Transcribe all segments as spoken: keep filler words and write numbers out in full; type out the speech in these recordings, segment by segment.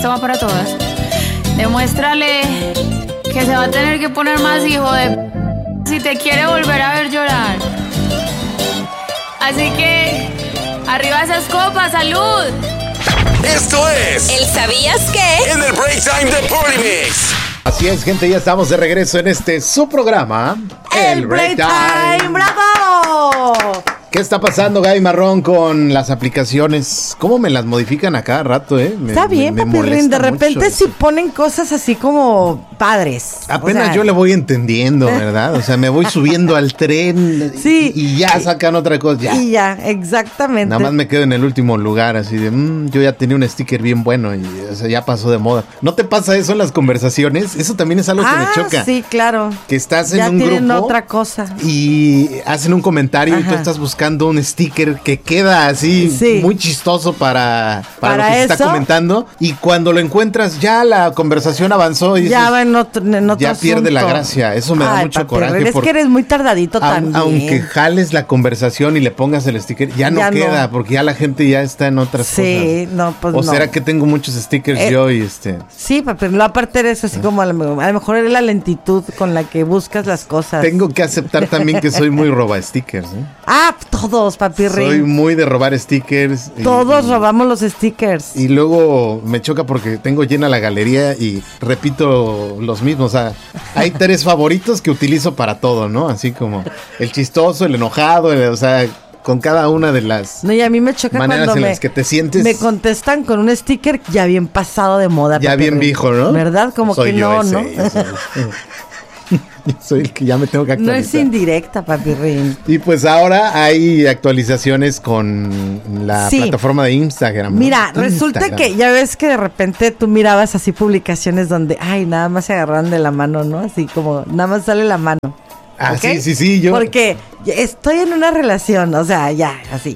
esto va para todas. Demuéstrale que se va a tener que poner más hijo de p- si te quiere volver a ver llorar. Así que, arriba esas copas, ¡salud! Esto es ¿El sabías qué? en el Break Time de Party Mix. Así es, gente, ya estamos de regreso en este su programa, El Break Time. ¡Bravo! ¿Qué está pasando, Gaby Marrón, con las aplicaciones? ¿Cómo me las modifican a cada rato, eh? Me, Está bien, me, me papirrín. De molesta repente mucho. sí ponen cosas así como padres. Apenas O sea, yo le voy entendiendo, ¿verdad? O sea, me voy subiendo al tren Sí. y, y ya sacan otra cosa. Ya. Y ya, exactamente. Nada más me quedo en el último lugar, así de, mmm, yo ya tenía un sticker bien bueno y o sea, ya pasó de moda. ¿No te pasa eso en las conversaciones? Eso también es algo que ah, me choca. sí, claro. Que estás en ya un tienen grupo otra cosa. y hacen un comentario y tú Ajá. estás buscando un sticker que queda así Sí. muy chistoso para, para, ¿Para lo que se está eso? comentando y cuando lo encuentras ya la conversación avanzó y Ya dices, va en otro, en otro ya pierde la asunto. gracia. Eso me da Ay, mucho papirrín, coraje. Es porque que eres muy tardadito aun- también. aunque jales la conversación y le pongas el sticker, ya no Ya no. queda porque ya la gente ya está en otras Sí, cosas. no, pues ¿O no. será que tengo muchos stickers Eh, yo y este? Sí, papi, lo aparte eres así como a lo, mejor- a lo mejor es la lentitud con la que buscas las cosas. Tengo que aceptar también que soy muy roba stickers, ¿eh? Ah, todos, papi Soy muy de robar stickers. y- Todos y- robamos los stickers. Y luego me choca porque tengo llena la galería y repito los mismos. O sea, hay tres favoritos que utilizo para todo, ¿no? Así como el chistoso, el enojado, el- o sea, con cada una de las No, y a mí me choca maneras cuando en me, las que te sientes. me contestan con un sticker ya bien pasado de moda. Ya papi bien Rey. viejo, ¿no? ¿Verdad? Como Soy que yo no, ese, ¿no? yo soy, yo soy el que ya me tengo que No actualizar. es indirecta, papi Rin. Y pues ahora hay actualizaciones con la Sí. plataforma de Instagram, ¿no? Mira, resulta Instagram. que ya ves que de repente tú mirabas así publicaciones donde, ay, nada más se agarran de la mano, ¿no? Así como, nada más sale la mano. Ah, ¿ok? sí, sí, sí, yo. Porque estoy en una relación, o sea, ya, así.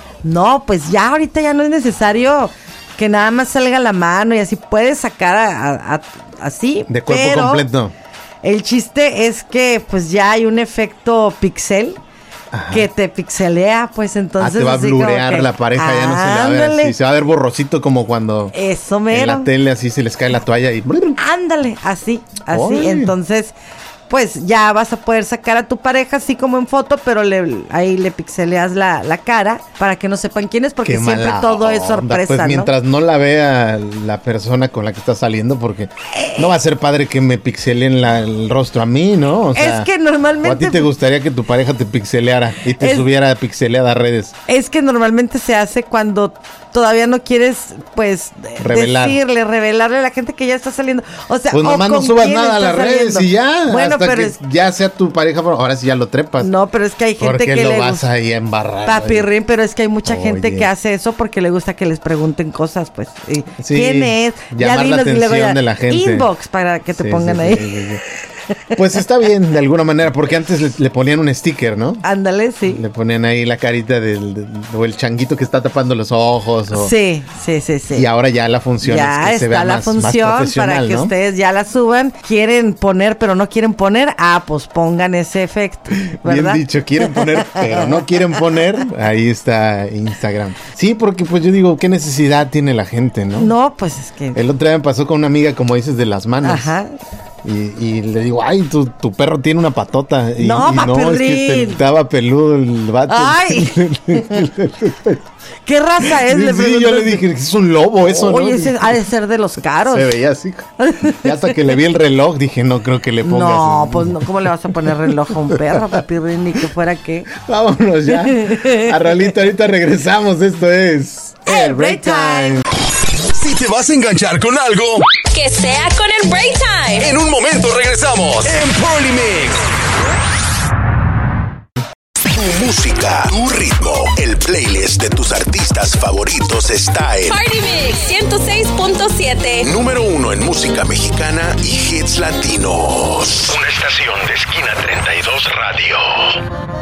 No, pues ya ahorita ya no es necesario que nada más salga la mano y así puedes sacar a- a- a- así. De cuerpo pero completo. El chiste es que pues ya hay un efecto pixel Ajá. que te pixelea, pues entonces. ah, te va a así como blurear que, la pareja, ya no se le va a ver ándale. así, se va a ver borrosito como cuando Eso en mero. la tele así se les cae la toalla y... Ándale, así, así. Oy. Entonces, pues ya vas a poder sacar a tu pareja así como en foto, pero le, ahí le pixeleas la, la cara para que no sepan quién es, porque Qué siempre mala todo es onda. sorpresa, Pues ¿no? mientras no la vea la persona con la que está saliendo, porque no va a ser padre que me pixelen la- el rostro a mí, ¿no? O sea, Es que ¿o a normalmente ti te gustaría que tu pareja te pixeleara y te Es- subiera pixeleada a redes? Es que normalmente se hace cuando todavía no quieres, pues, de- Revelar. decirle, revelarle a la gente que ya está saliendo. O sea, Pues o nomás no con subas quién nada a las está redes saliendo. y ya. Bueno, hasta pero que es, ya sea tu pareja, pero ahora sí ya lo trepas. no, pero es que hay gente porque que lo le vas gusta. ahí a embarrar. Papirrín, pero es que hay mucha gente Oye. que hace eso porque le gusta que les pregunten cosas, pues. y, Sí, ¿quién es? llamar la dinos, y luego atención de la gente. Inbox para que te Sí, pongan sí, ahí. sí, sí, sí. Pues está bien, de alguna manera, porque antes le, le ponían un sticker, ¿no? Ándale, sí. Le ponían ahí la carita del, del- o el changuito que está tapando los ojos. O, Sí, sí, sí, sí. Y ahora ya la función ya es que se está vea la más, más función para profesional, que ¿no? ustedes ya la suban. Quieren poner, pero no quieren poner. Ah, pues pongan ese efecto, ¿verdad? Bien dicho, quieren poner, pero no quieren poner. Ahí está Instagram. Sí, porque pues yo digo, ¿qué necesidad tiene la gente, no? No, pues es que. El otro día me pasó con una amiga, como dices, de las manos. Ajá. Y, y le digo, ay, tu, tu perro tiene una patota. Y, No, y no, es que papirrín. te- estaba peludo el vato. ¡Ay! ¿Qué raza es? Sí, Le sí, pregunté. yo le dije, es un lobo eso, ¿no? Oye, ese ha de ser de los caros. Se veía así. Y hasta que le vi el reloj, dije, no creo que le pongas. No, pues no, ¿cómo le vas a poner reloj a un perro, papirrín? Ni que fuera qué. Vámonos ya. A Rolito, ahorita regresamos. Esto es El Break Time. Si te vas a enganchar con algo, Que sea con el Break Time. en un momento regresamos en Party Mix. Tu música, tu ritmo, el playlist de tus artistas favoritos está en Party Mix ciento seis punto siete. número uno en música mexicana y hits latinos. Una estación de Esquina treinta y dos Radio.